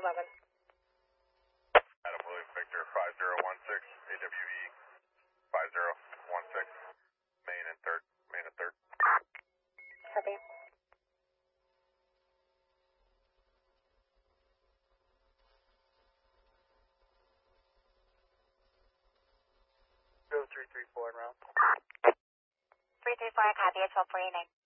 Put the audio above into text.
Adam William Victor 5016 AWE 5016 main and third. Copy. 0334 en route. 334, copy, it's 1249.